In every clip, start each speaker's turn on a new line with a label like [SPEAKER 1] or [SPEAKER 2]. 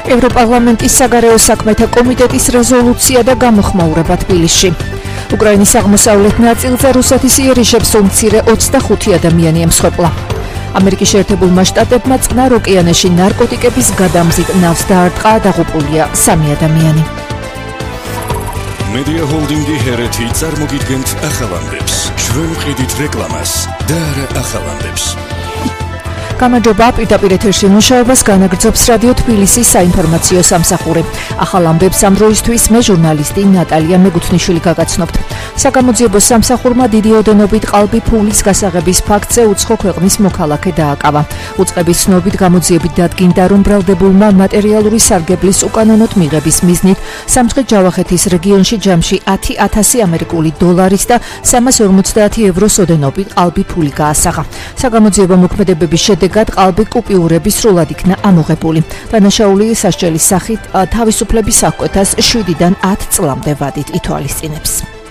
[SPEAKER 1] ევროპარლამენტის საგარეო საქმეთა კომიტეტის რეზოლუცია და გამოხმაურება თბილისში. უკრაინის აღმოსავლეთ ნაწილზე რუსეთის იერიშებს უმცირე 25 ადამიანი ემსხვერპლა. ამერიკის შეერთებულმა შტატებმა წყნარ ოკეანეში ნარკოტიკების გადამზიდ ნავს დაარტყა, დაღუპულია 3 ადამიანი.
[SPEAKER 2] Media Holding-ი ჰერეთი წარმოგიდგენთ ახალამდებს. ჩვენ ვყიდით რეკლამას და არა ახალამდებს.
[SPEAKER 1] გამარჯობა, პირდაპირ ეთერში მუშაობას განაგრძობს რადიო თბილისის საინფორმაციო სამსახური. ახალ ამბებს ამ დროისთვის მე ჟურნალისტი ნატალია მეგუთნიშვილი გაგაცნობთ. საგამოძიებო სამსახურმა დიდი ოდენობით ყალბი ფულის გასაღების ფაქტზე უცხო ქვეყნის მოქალაქე დააკავა. უწყების ცნობით გამოძიებით დადგინდა, რომ ბრალდებულმა მატერიალური სარგებლის უკანონოდ მიღების მიზნით სამცხე-ჯავახეთის რეგიონში ჯამში 10,000 ამერიკული დოლარის და 350 ევროს ოდენობით ყალბი ფული გაასაღა. საგამოძიებო მოქმედებების შედეგად ყალბი კუპიურები სრულად იქნა ამოღებული. დანაშაული სასჯელის სახით თავისუფლების აღკვეთას 7-დან 10 წლამდე ვადით ითვალისწინებს.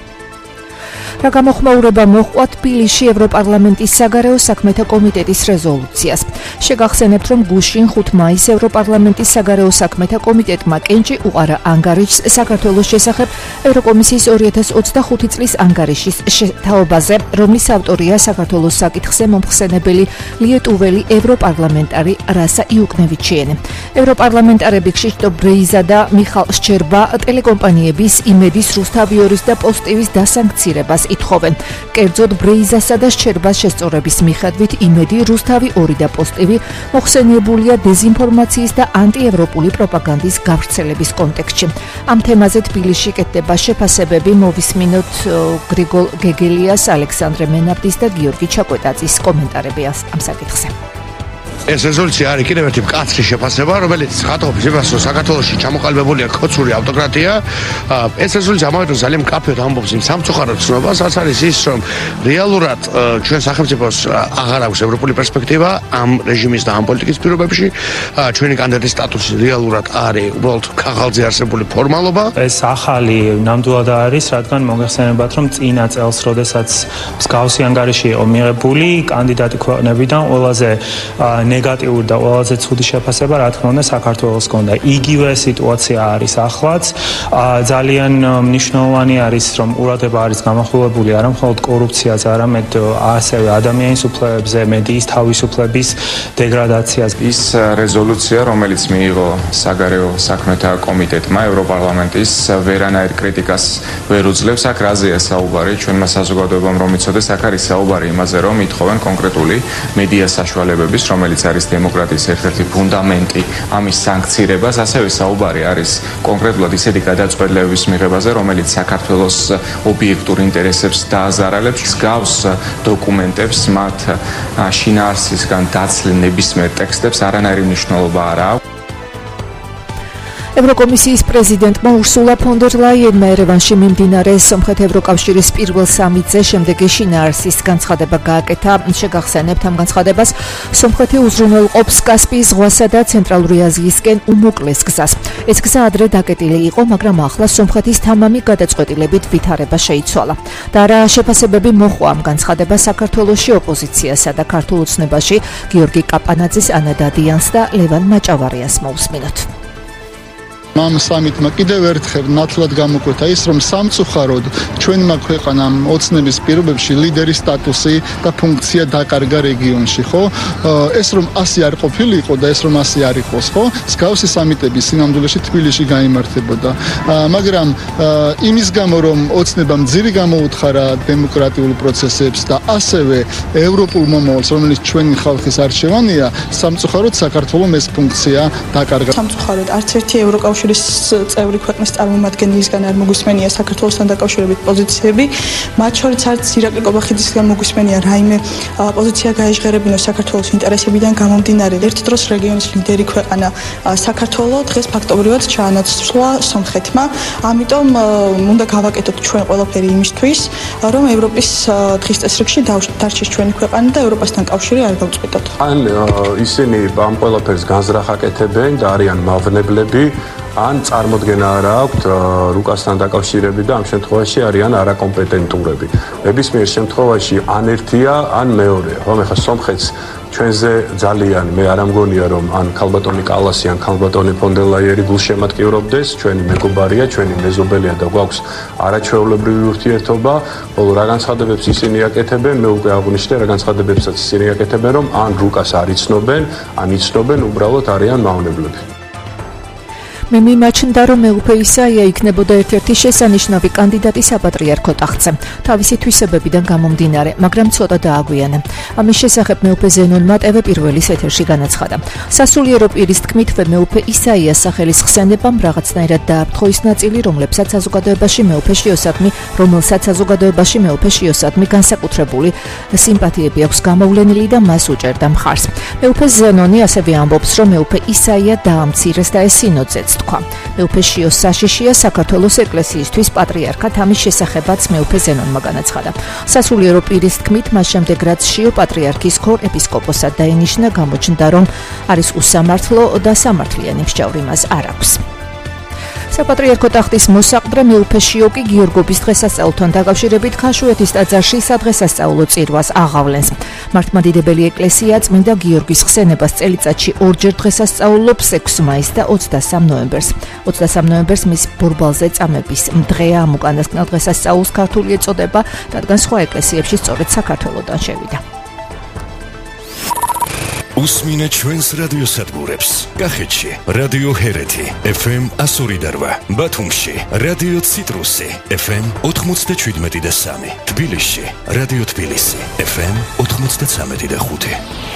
[SPEAKER 1] რა გამოხმაურება მოჰყვა თბილისში ევროპარლამენტის საგარეო საქმეთა კომიტეტის რეზოლუციას. შეგახსენებთ, რომ გუშინ 5 მაისს ევროპარლამენტის საგარეო საქმეთა კომიტეტმა კენჭი უყარა ანგარიშს საქართველოს შესახებ ევროკომისიის 2025 წლის ანგარიშის შეთაობაზე, რომლის ავტორია საქართველოს საკითხზე მომხსენებელი ლიეტუველი ევროპარლამენტარი რასა იუკნევიჩიენი. ევროპარლამენტარები ქშიშტოფ ბრეიზა და მიხალ შჩერბა ტელეკომპანიების იმედის, რუსთავიორის და პოსტივის დასანქცირებას ითხოვენ. კერძოდ ბრეიზასა და შჩერბას შესწორების მიხედვით იმედი, რუსთავი 2 და პოსტივი მოხსენიებულია დეზინფორმაციის და ანტიევროპული პროპაგანდის გავრცელების კონტექსტში. ამ თემაზე თბილისში კეთდება შეფასებები, მოვისმინოთ გრიგოლ გეგელიას, ალექსანდრე მენაბდის და გიორგი ჩაკვეტაძის კომენტარები ამ საკითხზე.
[SPEAKER 3] ეს რეზოლუცია არის კიდევ ერთი მკაცრი შეფასება, რომელიც ხატობს იმას, რომ საქართველოში ჩამოყალიბებულია კოცური ავტოკრატია. ეს რეზოლუცია ამავე დროს ძალიან მკაფიოდ ამბობს იმ სამწუხაროდ ცნობას, რაც არის ის, რომ რეალურად ჩვენ სახელმწიფოს აღარ აქვს ევროპული პერსპექტივა ამ რეჟიმის და ამ პოლიტიკის პირობებში. ჩვენი კანდიდატის სტატუსი რეალურად არის უბრალოდ ქაღალდზე არსებული ფორმალობა.
[SPEAKER 4] ეს ახალი ნამდვილად არის, რადგან მოგეხსენებათ, რომ წინა წელს, როდესაც მსგავსი ანგარიში იყო მიღებული, კანდიდატი ქვეყნებიდან ყველაზე ნეგატიური და ყველაზე ცუდი შეფასება, რა თქმა უნდა, საქართველოს ჰქონდა. იგივე სიტუაცია არის ახლაც. ძალიან მნიშვნელოვანი არის, რომ ყურადღება არის გამახვილებული არა მხოლოდ კორუფციაზე, არამედ ასევე ადამიანის უფლებებზე, მედიის თავისუფლების დეგრადაციაზე.
[SPEAKER 5] ის რეზოლუცია, რომელიც მიიღო საგარეო საქმეთა კომიტეტმა ევროპარლამენტის, ვერანაირ კრიტიკას ვერ უძლევს. აქ რაზეა საუბარი? ჩვენმა საზოგადოებამ რომ იცოდეს, აქ არის საუბარი იმაზე, რომ ითხოვენ კონკრეტული მედია საშუალებების, რომელიც არის დემოკრატიის ერთ-ერთი ფუნდამენტი, ამის სანქცირებას. ასევე საუბარი არის კონკრეტულად ისეთი გადაწყვეტილებების მიღებაზე, რომელიც საქართველოს ობიექტურ ინტერესებს დააზარალებს. მსგავს დოკუმენტებს, მათ შინაარსისგან დაცლილ ნებისმიერ ტექსტებს არანაირი მნიშვნელობა არ აქვს.
[SPEAKER 1] ევროკომისიის პრეზიდენტმა ურსულა ფონ დერ ლაიენმა ერევანში მიმდინარე სომხეთ-ევროკავშირის პირველ სამიტზე შემდეგი შინაარსის განცხადება გააკეთა. შეგახსენებთ ამ განცხადებას, სომხეთი უზრუნველყოფს კასპიის ზღვასა და ცენტრალური აზიისკენ უმოკლეს გზას. ეს გზა ადრე დაკეტილი იყო, მაგრამ ახლა სომხეთის თამამი გადაწყვეტილებით ვითარება შეიცვალა. და რა შეფასებები მოჰყვა ამ განცხადებას საქართველოში ოპოზიციასა და ქართულ ოცნებაში გიორგი კაპანაძის, ანა დადიანს და ლევან მაჭავარიას მოусმინოთ.
[SPEAKER 6] ამ სამიტმა კიდევ ერთხელ ნათლად გამოკვეთა ის, რომ სამწუხაროდ ჩვენმა ქვეყანამ ოცნების პირობებში ლიდერის სტატუსი და ფუნქცია დაკარგა რეგიონში, ხო? ეს რომ ასე არ ყოფილიყო და ეს რომ ასე არ იყოს, ხო? მსგავსი სამიტები სინამდვილეში თბილისში გაიმართებოდა. მაგრამ იმის გამო, რომ ოცნებამ ძირი გამოუთხარა დემოკრატიულ პროცესებს და ასევე ევროპულ მომავალს, რომელიც ჩვენი ხალხის არჩევანია, სამწუხაროდ საქართველოს ეს ფუნქცია დაკარგა.
[SPEAKER 7] სამწუხაროდ არც ერთი ევროკავშირის წევრი ქვეყნის წარმომადგენლისგან არ მოგვისმენია საქართველოსთან დაკავშირებით პოზიციები. მათ შორის არც ირაკლი კობახიძისგან მოგვისმენია რაიმე პოზიცია გაეჟღერებინოს საქართველოს ინტერესებიდან გამომდინარე. ერთ დროს რეგიონის ლიდერი ქვეყანა საქართველო დღეს ფაქტობრივად ჩაანაცვლა სომხეთმა. ამიტომ უნდა გავაკეთოთ ჩვენ ყველაფერი იმისთვის, რომ ევროპის დღის წესრიგში დარჩეს ჩვენი ქვეყანა და ევროპასთან კავშირი არ გავწყვიტოთ.
[SPEAKER 8] ისინი ამ ყველაფერს განზრახ აკეთებენ და არიან მავნებლები. ან წარმოდგენა არ აქვთ რუკასთან დაკავშირებით და ამ შემთხვევაში არიან არაკომპეტენტურები. ნებისმიერ შემთხვევაში ან ერთია, ან მეორეა. ხო, ეხლა სომხეთს ჩვენზე ძალიან მე არ ამგონია რომ ან ქალბატონი კალასი ან ქალბატონი ფონდელაიერი გულშემატკივრობდეს, ჩვენი მეგობარია, ჩვენი მეზობელია და გვაქვს არაჩვეულებრივი ურთიერთობა, ხოლო რა განცხადებებს ისინი აკეთებენ, მე უკვე აღვნიშნე რა განცხადებებსაც ისინი აკეთებენ, რომ ან რუკას არ იცნობენ, ან იცნობენ, უბრალოდ არიან მავნებლები.
[SPEAKER 1] მე მიმაჩნდა, რომ მეუფე ისაია იქნებოდა ერთ-ერთი შესანიშნავი კანდიდატი საპატრიარქო ტახტზე, თავისი თვისებებიდან გამომდინარე, მაგრამ ცოტა დააგვიანა. ამის შესახებ მეუფე ზენონმა TV პირველის ეთერში განაცხადა. სასულიერო პირის თქმით, მეუფე ისაიას სახელის ხსენებამ რაღაცნაირად დააფრთხო ის ნაწილი, რომელსაც საზოგადოებაში მეუფე შიოსადმი განსაკუთრებული სიმპათიები აქვს გამოვლენილი და მას უჭერდა მხარს. მეუფე ზენონი ასევე ამბობს, რომ მეუფე ისაია დაამცირეს და ეს სინოდზეც თქვა. მეუფე შიოს საშიშია საქართველოს ეკლესიისთვის პატრიარქად, ამის შესახებაც მეუფე ზენონმა განაცხადა. სასულიერო პირის თქმით, მას შემდეგ რაც შიო პატრიარქის ქორ ეპისკოპოსად დაინიშნა, გამოჩნდა, რომ არის უსამართლო და სამართლიანი მსჯავრი მას არ აქვს. საპატრიარქო ტახტის მოსაყდრე მეუფე შიოკი გიორგობის დღესასწაულთან დაკავშირებით ქაშვეთის ტაძარში სადღესასწაულო წირვას აღავლენს. მართლმადიდებელი ეკლესია წმინდა გიორგის ხსენებას წელიწადში ორჯერ დღესასწაულობს 6 მაისს და 23 ნოემბერს. 23 ნოემბერს მის ბორბალზე წამების დღეა, ამ უკანასკნელ დღესასწაულს ქართული ეწოდება, რადგან სხვა ეკლესიებში სწორედ საქართველოდან შევიდა.
[SPEAKER 2] უსმინე ჩვენს რადიოსადგურებს. კახეთში რადიო ჰერეთი FM 102.8, ბათუმში რადიო ციტრუსი FM 97.3, თბილისში რადიო თბილისი FM 93.5.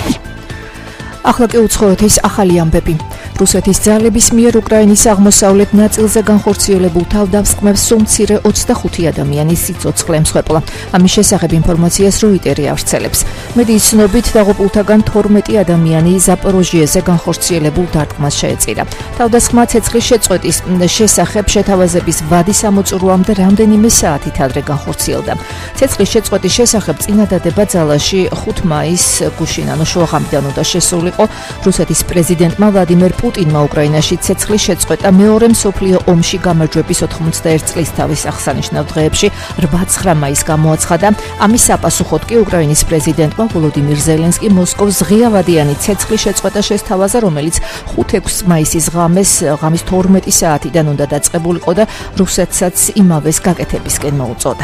[SPEAKER 1] ახლა კი უცხოეთის ახალი ამბები. რუსეთის ძალების მიერ უკრაინის აღმოსავლეთ ნაწილზე განხორციელებულ თავდასხმებს სულ მცირე 25 ადამიანის სიცოცხლე ემსხვერპლა. ამის შესახებ ინფორმაციას როიტერი ავრცელებს. მედიის ცნობით დაღუპულთაგან 12 ადამიანი ზაპოროჟიეზე განხორციელებულ დარტყმას შეეწირა. თავდასხმა ცეცხლის შეწყვეტის შესახებ შეთავაზების ვადის ამოწურვამდე რამდენიმე საათით ადრე განხორციელდა. ცეცხლის შეწყვეტის შესახებ წინადადება ძალაში 5 მაისს გუშინ შუაღამიდან უნდა შესულიყო. რუსეთის პრეზიდენტმა ვლადიმერ პუტინმა უკრაინაში ცეცხლის შეწყვეტა მეორე მსოფლიო ომში გამარჯვების 91 წლის თავის აღსანიშნავ დღეებში 8-9 მაისს გამოაცხადა. ამის საპასუხოდ კი უკრაინის პრეზიდენტმა ვოლოდიმირ ზელენსკი მოსკოვს ღიავადიანი ცეცხლის შეწყვეტა შესთავაზა, რომელიც 5-6 მაისის ღამის 12 საათიდან უნდა დაწყებულიყო და რუსეთსაც იმავეს გაკეთებისკენ მოუწოდა.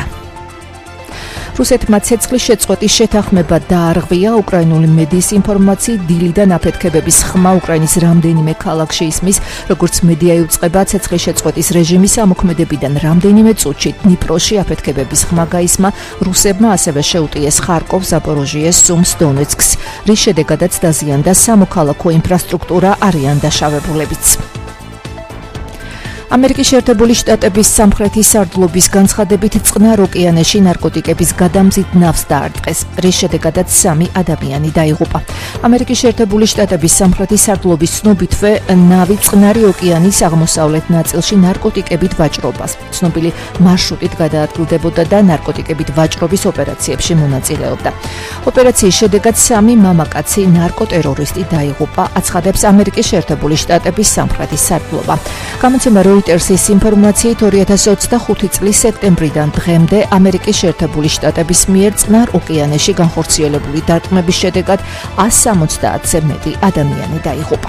[SPEAKER 1] რუსეთმა ცეცხლის შეწყვეტის შეთანხმება დაარღვია. უკრაინული მედიის ინფორმაციით, დილიდან აფეთქებების ხმა უკრაინის რამდენიმე ქალაქში ისმის, როგორც მედია იუწყება, ცეცხლის შეწყვეტის რეჟიმის ამოქმედებიდან რამდენიმე წუთში დნიპროში აფეთქებების ხმა გაისმა. რუსებმა ასევე შეუტიეს ხარკოვს, ზაპოროჟიეს, სუმს, დონეცკს, რის შედეგადაც დაზიანდა სამოქალაქო ინფრასტრუქტურა, არიან დაშავებულებიც. ამერიკის შეერთებული შტატების სამხრეთის სარდლობის განცხადებით წყნარ ოკეანეში ნარკოტიკების გადამზიდ ნავს დაარტყეს, რის შედეგადაც 3 ადამიანი დაიღუპა. ამერიკის შეერთებული შტატების სამხრეთის სარდლობის ცნობითვე ნავი წყნარი ოკეანის აღმოსავლეთ ნაწილში ნარკოტიკებით ვაჭრობას, ცნობილი მარშრუტით გადაადგილდებოდა და ნარკოტიკებით ვაჭრობის ოპერაციებში მონაწილეობდა. ოპერაციის შედეგად 3 მამაკაცი ნარკოტერორისტი დაიღუპა, აცხადებს ამერიკის შეერთებული შტატების სამხრეთის სარდლობა. გამოცემა როიტერსის ინფორმაციით 2025 წლის სექტემბრიდან დღემდე ამერიკის შეერთებული შტატების მიერ წყნარ ოკეანეში განხორციელებული დარტყმების შედეგად 170-ზე მეტი ადამიანი დაიღუპა.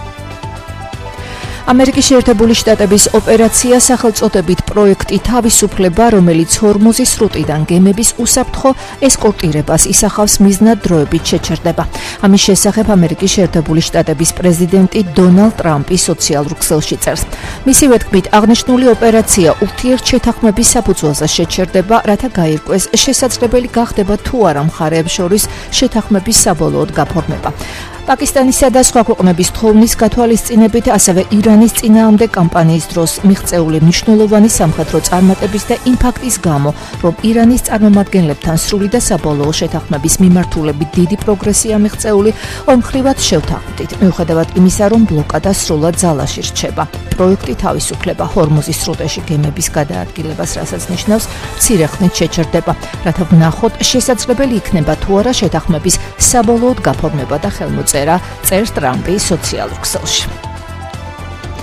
[SPEAKER 1] ამერიკის შეერთებული შტატების ოპერაცია სახელწოდებით პროექტი თავისუფლება, რომელიც ჰორმუზის სრუტიდან გემების უსაფრთხო ესკორტირებას ისახავს, მიზნად დროებით შეჩერდება. ამის შესახებ ამერიკის შეერთებული შტატების პრეზიდენტი დონალდ ტრამპი სოციალურ ქსელში წერს. მისივე თქმით, აღნიშნული ოპერაცია ურთიერთშეთანხმების საფუძველზე შეჩერდება, რათა გაირკვეს შესაძლებელი გახდება თუ არა მხარეებს შორის შეთანხმების საბოლოოდ გაფორმება. პაკისტანისა და სხვა ქვეყნების თხოვნის გათვალისწინებით, ასევე ირანის წინააღმდეგ კამპანიის დროს მიღწეული მნიშვნელოვანი სამხედრო წარმატების და იმ ფაქტის გამო, რომ ირანის წარმომადგენლებთან სრული და საბოლოო შეთანხმების მიმართულებით დიდი პროგრესია მიღწეული, ორმხრივად შევთანხმდით, მიუხედავად იმისა, რომ ბლოკადა სრულად ძალაში რჩება. პროექტი თავისუფლება ჰორმუზის სრუტეში გემების გადაადგილებას, რასაც ნიშნავს, მცირე ხნით შეჩერდება, რათა ვნახოთ, შესაძლებელი იქნება თუ არა შეთანხმების საბოლოოდ გაფორმება და ხელმოწერა, წერს ტრამპი სოციალურ ქსელში.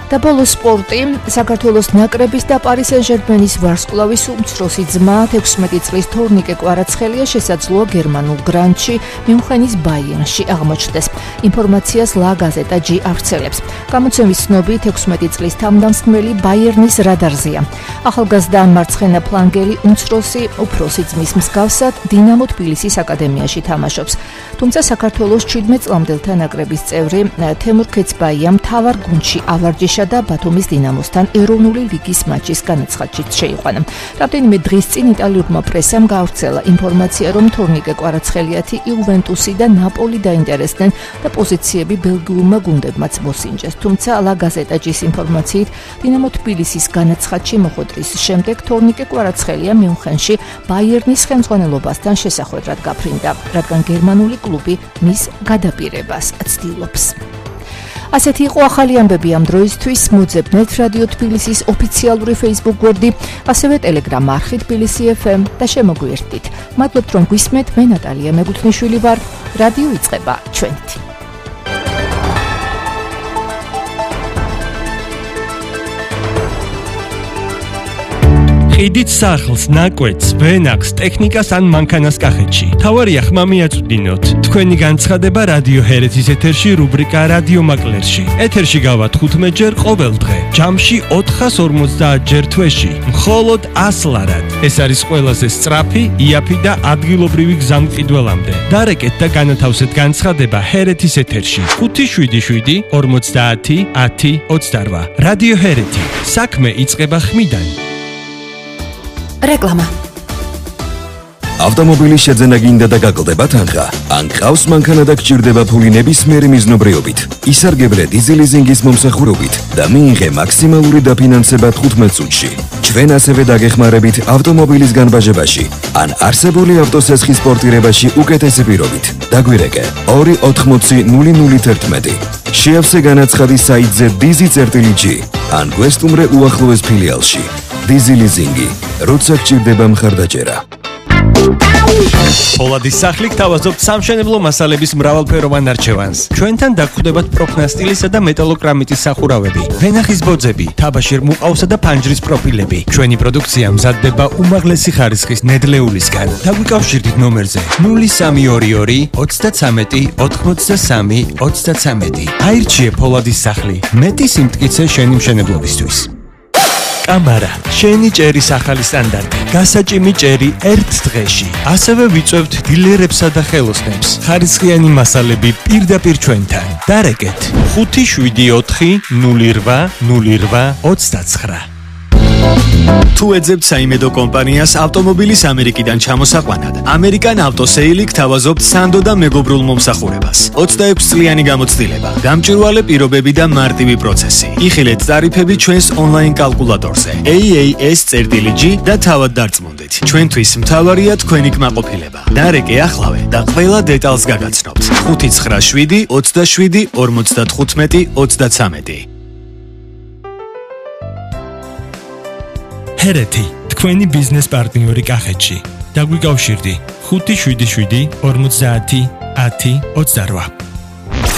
[SPEAKER 1] და ბოლო სპორტი, საქართველოს ნაკრების და პარი სენ-ჟერმენის ვარსკვლავის უმცროსი ძმა 16 წლის თორნიკე კვარაცხელია შესაძლოა გერმანულ გრანდში მიუნხენის ბაიერნში აღმოჩნდეს. ინფორმაციას ლა გაზეტა G ავრცელებს. გამოცემის ცნობით 16 წლის თავდამსხმელი ბაიერნის რადარზეა. ახალგაზრდა მარცხენა ფლანგელი უმცროსი უფროსი ძმის მსგავსად დინამო თბილისის აკადემიაში თამაშობს. თუმცა საქართველოს 17 წლამდელთა ნაკრების წევრი თემურ ქეცბაია მთავარ გუნდში ავარჯიშა და ბათუმის დინამოსთან ეროვნული ლიგის მატჩის განაცხადშიც შეიყვანა. რამდენიმე დღის წინ იტალიურმა პრესამ გავრცელა ინფორმაცია, რომ თორნიკე კვარაცხელიათი იუვენტუსი და ნაპოლი დაინტერესდნენ და პოზიციები ბელგიურმა გუნდებმაც მოსინჯეს. თუმცა ლა გაზეტა G-ის ინფორმაციით დინამო თბილისის განაცხადში მოხვედრის შემდეგ თორნიკე კვარაცხელია მიუნხენში ბაიერნის ხელმძღვანელობასთან შესახვედრად გაფრინდა, რადგან გერმანული კლუბი მის გადაპირებას ცდილობს. ასეთი იყო ახალი ამბები ამ დროისთვის. მოძებნეთ რადიო თბილისის ოფიციალური Facebook გვერდი, ასევე Telegram არხი თბილისი FM და შემოგვიერთდით. მადლობთ რომ გვისმენთ. მე ნატალია მეგუთნიშვილი ვარ. რადიო იწყება ჩვენით.
[SPEAKER 9] ყიდით სახლს, ნაკვეთს, ვენახს, ტექნიკას ან მანქანას კახეთში. თავარია ხმა მიაწვდინოთ. თქვენი განცხადება რადიო ჰერეთის ეთერში რუბრიკა რადიო მაკლერში. ეთერში გავა 15 ჯერ ყოველ დღე. ჯამში 450 ჯერ თვეში. მხოლოდ 100 ლარად. ეს არის ყველაზე სწრაფი, იაფი და ადგილობრივი გზამყიდველამდე. დარეკეთ და განათავსეთ განცხადება ჰერეთის ეთერში. 577 50 10 28. რადიო ჰერეთი. საქმე იწყება ხმიდან.
[SPEAKER 1] რეკლამა.
[SPEAKER 10] ავტომობილის შეძენა გინდა და გაკლდება თანხა. ან ყავს მანქანა და გჭირდება ფული ნებისმიერი მიზნობრიობით. ისარგებლე დიზელიზინგის მომსახურებით და მიიღე მაქსიმალური დაფინანსება 15 წუთში. ჩვენ ასევე დაგეხმარებით ავტომობილის განბაჟებაში ან არსებული ავტოსესხის პორტირებაში უკეთესი პირობით. დაგვირეკე 280 შეავსე განაცხადი საიტზე dizi.g ან გვესტუმრე უახლოეს ფილიალში. დიზელიზინგი, როცა გჭირდება მხარდაჭერა.
[SPEAKER 9] პოლადის სახლი გთავაზობთ სამშენებლო მასალების მრავალფეროვან არჩევანს. ჩვენთან დაგხვდებათ პროფნასტილისა და მეტალოკრამიტის სახურავები, ვენახის ბოძები, თაბაშირ მუყავსა და ფანჯრის პროფილები. ჩვენი პროდუქცია მზადდება უმაღლესი ხარისხის ნედლეულისგან. დაგვიკავშირდით ნომერზე 0322 33 83 33. აირჩიე პოლადის სახლი. მეტი სიმტკიცე შენი მშენებლობისთვის. კამარა, შენი ჭერის ახალი სტანდარტი, გასაჭიმი ჭერი ერთ დღეში. ასევე ვიწევთ დილერებსა და ხელოსნებს. ხარისხიანი მასალები პირდაპირ ჩვენთან. დარეკეთ 574 08 08 29.
[SPEAKER 11] თუ ეძებთ საიმედო კომპანიას ავტომობილის ამერიკიდან ჩამოსაყვანად, ამერიკან ავტოსეილი გთავაზობთ სანდო და მეგობრულ მომსახურებას. 26 წლიანი გამოცდილება, გამჭვირვალე პირობები და მარტივი პროცესი. იხილეთ ტარიფები ჩვენს ონლაინ კალკულატორზე AAS.G და თავად დარწმუნდით. ჩვენთვის მთავარია თქვენი კმაყოფილება. დარეკე ახლავე და ყველა დეტალს გაგაცნობთ. 597 27 55 33.
[SPEAKER 9] ჰერეთი, თქვენი ბიზნეს პარტნიორი კახეთში. დაგვიკავშირდი 577 50 10 28.